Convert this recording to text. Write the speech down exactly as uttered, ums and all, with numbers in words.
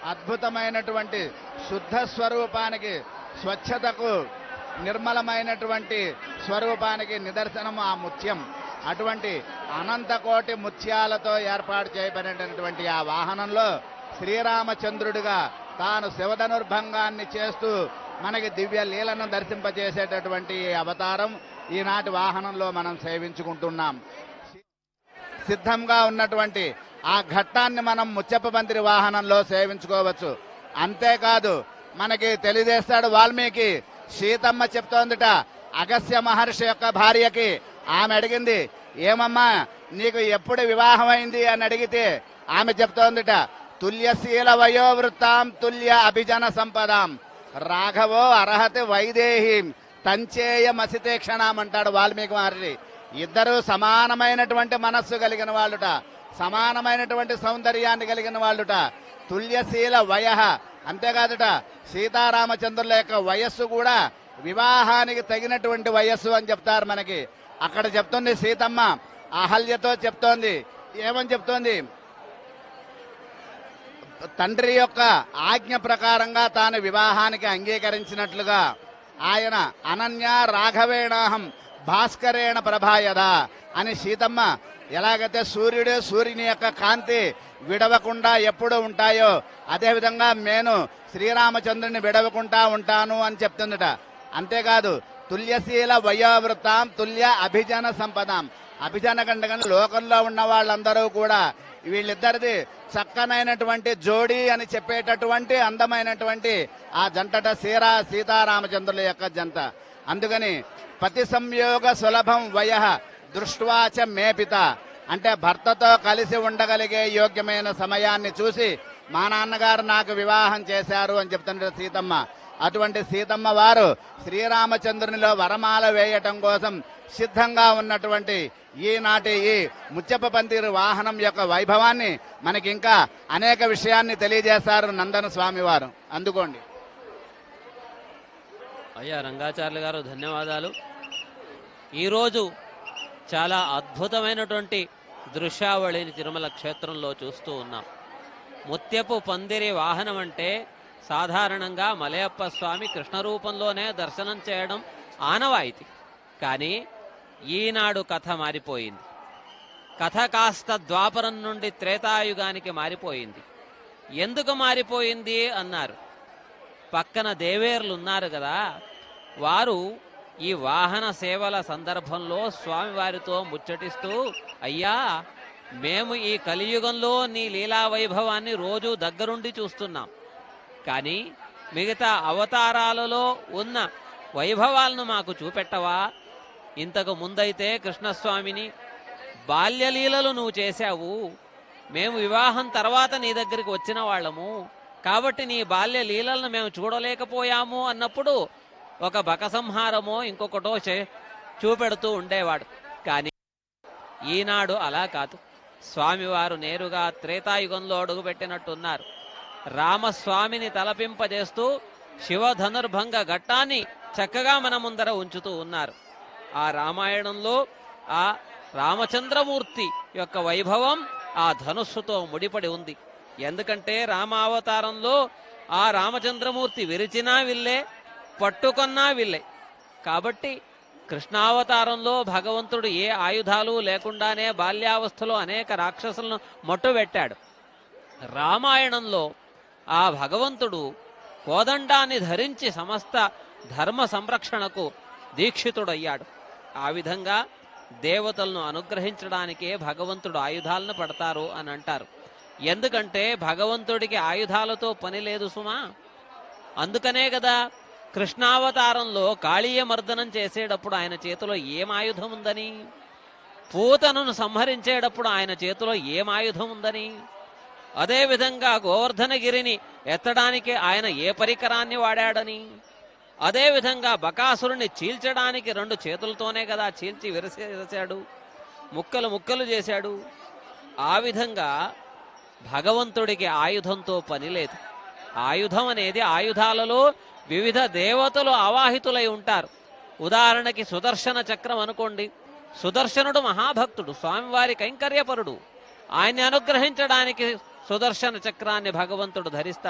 అద్భుతమైనటువంటి శుద్ధ స్వరూపానికి, స్వచ్ఛతకు, నిర్మలమైనటువంటి స్వరూపానికి నిదర్శనం ఆ ముత్యం. అటువంటి అనంతకోటి ముత్యాలతో ఏర్పాటు చేయబడినటువంటి ఆ వాహనంలో శ్రీరామచంద్రుడిగా తాను శివధనుర్భంగాన్ని చేస్తూ మనకి దివ్య లీలను దర్శింపజేసేటటువంటి అవతారం ఈనాటి వాహనంలో మనం సేవించుకుంటున్నాం. సిద్ధంగా ఉన్నటువంటి ఆ ఘట్టాన్ని మనం ముత్యప్ప పందిరి వాహనంలో సేవించుకోవచ్చు. అంతేకాదు, మనకి తెలియజేస్తాడు వాల్మీకి. సీతమ్మ చెప్తోందిట అగస్త్య మహర్షి యొక్క భార్యకి. ఆమె అడిగింది, ఏమమ్మా నీకు ఎప్పుడు వివాహం అయింది అని అడిగితే ఆమె చెప్తోందిట, తుల్యశీల వయోవృత్తాం తుల్య అభిజన సంపదాం రాఘవో అర్హతి వైదేహీం తంచేయ మసితే క్షణం అంటాడు వాల్మీకి మహర్షి. ఇద్దరు సమానమైనటువంటి మనస్సు కలిగిన వాళ్ళుట, సమానమైనటువంటి సౌందర్యాన్ని కలిగిన వాళ్ళుట. తుల్యశీల వయ, అంతేకాదుట సీతారామచంద్రుల యొక్క వయస్సు కూడా వివాహానికి తగినటువంటి వయస్సు అని చెప్తారు మనకి. అక్కడ చెప్తుంది సీతమ్మ అహల్యతో చెప్తోంది, ఏమని చెప్తోంది, తండ్రి యొక్క ఆజ్ఞ ప్రకారంగా తాను వివాహానికి అంగీకరించినట్లుగా ఆయన అనన్య రాఘవేణాహం భాస్కరేణ ప్రభాయద అని సీతమ్మ ఎలాగైతే సూర్యుడు సూర్యుని యొక్క కాంతి విడవకుండా ఎప్పుడు ఉంటాయో అదేవిధంగా నేను శ్రీరామచంద్రుని విడవకుండా ఉంటాను అని చెప్తుందట. అంతేకాదు తుల్యశీల వయోవృత్తాం తుల్య అభిజన సంపదాం. అభిజన కంటే లోకంలో ఉన్న వాళ్ళందరూ కూడా వీళ్ళిద్దరిది చక్కనైనటువంటి జోడీ అని చెప్పేటటువంటి అందమైనటువంటి ఆ జంటట సీరా సీతారామచంద్రుల యొక్క జంట. అందుకని పతి సంయోగ సులభం వయ దృష్ట్వాచ మేపిత అంటే భర్తతో కలిసి ఉండగలిగే యోగ్యమైన సమయాన్ని చూసి మా నాన్నగారు నాకు వివాహం చేశారు అని చెప్తున్నారు సీతమ్మ. అటువంటి సీతమ్మ వారు శ్రీరామచంద్రునిలో వరమాల వేయటం కోసం సిద్ధంగా ఉన్నటువంటి ఈనాటి ఈ ముత్యప్ప పందిరి వాహనం యొక్క వైభవాన్ని మనకి ఇంకా అనేక విషయాన్ని తెలియజేశారు నందన స్వామి వారు. అందుకోండి అయ్యా రంగాచార్యులు గారు, ధన్యవాదాలు. ఈరోజు చాలా అద్భుతమైనటువంటి దృశ్యావళిని తిరుమల క్షేత్రంలో చూస్తూ ఉన్నాం. ముత్యపు పందిరి వాహనం అంటే సాధారణంగా మలయప్ప స్వామి కృష్ణ రూపంలోనే దర్శనం చేయడం ఆనవాయితీ. కానీ ఈనాడు కథ మారిపోయింది. కథ కాస్త ద్వాపరం నుండి త్రేతాయుగానికి మారిపోయింది. ఎందుకు మారిపోయింది అన్నారు. పక్కన దేవేర్లు ఉన్నారు కదా, వారు ఈ వాహన సేవల సందర్భంలో స్వామివారితో ముచ్చటిస్తూ, అయ్యా మేము ఈ కలియుగంలో నీ లీలా వైభవాన్ని రోజు దగ్గరుండి చూస్తున్నాం, కానీ మిగతా అవతారాలలో ఉన్న వైభవాలను మాకు చూపెట్టవా? ఇంతకు ముందైతే కృష్ణస్వామిని బాల్యలీలలు నువ్వు చేశావు, మేము వివాహం తర్వాత నీ దగ్గరికి వచ్చిన వాళ్ళము, కాబట్టి నీ బాల్య లీలలను మేము చూడలేకపోయాము అన్నప్పుడు ఒక బకసంహారమో ఇంకొకటో చూపెడుతూ ఉండేవాడు. కానీ ఈనాడు అలా కాదు. స్వామివారు నేరుగా త్రేతాయుగంలో అడుగుపెట్టినట్టున్నారు. రామస్వామిని తలపింపజేస్తూ శివధనుర్భంగ ఘట్టాన్ని చక్కగా మన ముందర ఉంచుతూ ఉన్నారు. ఆ రామాయణంలో ఆ రామచంద్రమూర్తి యొక్క వైభవం ఆ ధనుస్సుతో ముడిపడి ఉంది. ఎందుకంటే రామావతారంలో ఆ రామచంద్రమూర్తి విరిచినా విల్లే, పట్టుకొన్నా విల్లే. కాబట్టి కృష్ణావతారంలో భగవంతుడు ఏ ఆయుధాలు లేకుండానే బాల్యావస్థలో అనేక రాక్షసులను మట్టుబెట్టాడు. రామాయణంలో ఆ భగవంతుడు కోదండాన్ని ధరించి సమస్త ధర్మ సంరక్షణకు దీక్షితుడయ్యాడు. ఆ విధంగా దేవతలను అనుగ్రహించడానికే భగవంతుడు ఆయుధాలను పడతారు అని అంటారు. ఎందుకంటే భగవంతుడికి ఆయుధాలతో పని లేదు సుమా. అందుకనే కదా కృష్ణావతారంలో కాళీయ మర్దనం చేసేటప్పుడు ఆయన చేతిలో ఏం ఆయుధం ఉందని, పూతను సంహరించేటప్పుడు ఆయన చేతిలో ఏం ఆయుధం ఉందని, అదేవిధంగా గోవర్ధనగిరిని ఎత్తడానికి ఆయన ఏ పరికరాన్ని వాడాడని, అదేవిధంగా బకాసురుని చీల్చడానికి రెండు చేతులతోనే కదా చీల్చి విరసేసాడు, ముక్కలు ముక్కలు చేశాడు. ఆ విధంగా భగవంతుడికి ఆయుధంతో పని లేదు. ఆయుధం అనేది ఆయుధాలలో వివిధ దేవతలు ఆవాహితులై ఉంటారు. ఉదాహరణకి సుదర్శన చక్రం అనుకోండి. సుదర్శనుడు మహాభక్తుడు, స్వామివారి కైంకర్యపరుడు. ఆయన్ని అనుగ్రహించడానికి సుదర్శన చక్రాన్ని భగవంతుడు ధరిస్తాడు.